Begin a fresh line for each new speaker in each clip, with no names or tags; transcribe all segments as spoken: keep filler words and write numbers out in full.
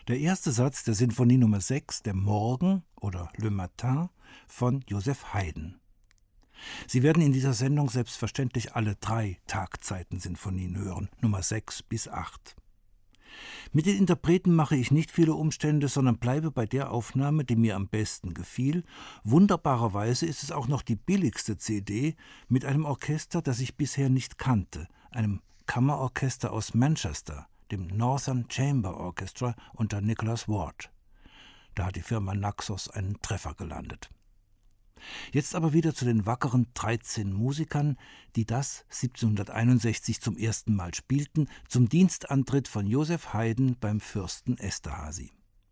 Der erste Satz der Sinfonie Nummer sechs, der Morgen oder Le Matin von Joseph Haydn. Sie werden in dieser Sendung selbstverständlich alle drei Tagzeiten-Sinfonien hören, Nummer sechs bis acht. Mit den Interpreten mache ich nicht viele Umstände, sondern bleibe bei der Aufnahme, die mir am besten gefiel. Wunderbarerweise ist es auch noch die billigste C D mit einem Orchester, das ich bisher nicht kannte, einem Kammerorchester aus Manchester, dem Northern Chamber Orchestra unter Nicholas Ward. Da hat die Firma Naxos einen Treffer gelandet. Jetzt aber wieder zu den wackeren dreizehn Musikern, die das siebzehnhunderteinundsechzig zum ersten Mal spielten, zum Dienstantritt von Joseph Haydn beim Fürsten Esterhazy.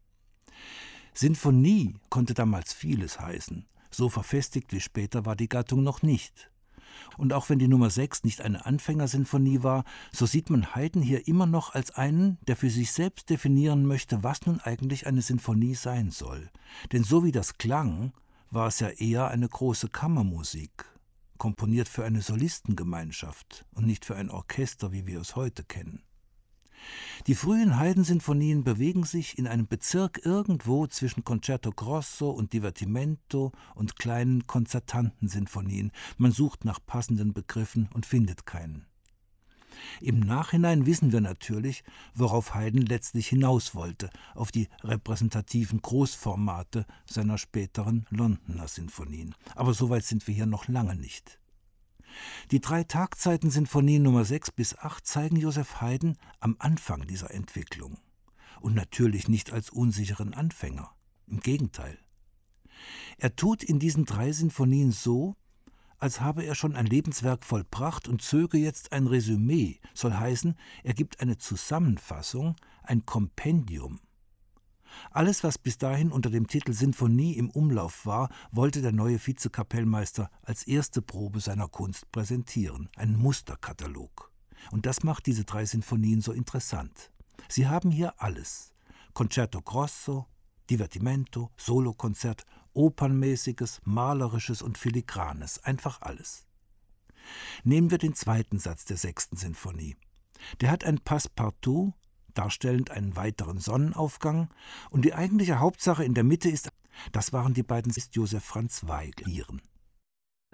Sinfonie konnte damals vieles heißen, so verfestigt wie später war die Gattung noch nicht. Und auch wenn die Nummer sechs nicht eine Anfängersinfonie war, so sieht man Haydn hier immer noch als einen, der für sich selbst definieren möchte, was nun eigentlich eine Sinfonie sein soll. Denn so wie das klang, war es ja eher eine große Kammermusik, komponiert für eine Solistengemeinschaft und nicht für ein Orchester, wie wir es heute kennen. Die frühen Haydn-Sinfonien bewegen sich in einem Bezirk irgendwo zwischen Concerto Grosso und Divertimento und kleinen konzertanten Sinfonien. Man sucht nach passenden Begriffen und findet keinen. Im Nachhinein wissen wir natürlich, worauf Haydn letztlich hinaus wollte, auf die repräsentativen Großformate seiner späteren Londoner Sinfonien. Aber so weit sind wir hier noch lange nicht. Die drei Tagzeiten-Sinfonien Nummer sechs bis acht zeigen Joseph Haydn am Anfang dieser Entwicklung. Und natürlich nicht als unsicheren Anfänger. Im Gegenteil. Er tut in diesen drei Sinfonien so, als habe er schon ein Lebenswerk vollbracht und zöge jetzt ein Resümee, soll heißen, er gibt eine Zusammenfassung, ein Kompendium. Alles, was bis dahin unter dem Titel Sinfonie im Umlauf war, wollte der neue Vizekapellmeister als erste Probe seiner Kunst präsentieren, einen Musterkatalog. Und das macht diese drei Sinfonien so interessant. Sie haben hier alles: Concerto Grosso, Divertimento, Solokonzert, Opernmäßiges, Malerisches und Filigranes, einfach alles. Nehmen wir den zweiten Satz der sechsten Sinfonie. Der hat ein Passepartout, darstellend einen weiteren Sonnenaufgang, und die eigentliche Hauptsache in der Mitte ist, das waren die beiden Joseph Franz Weigl.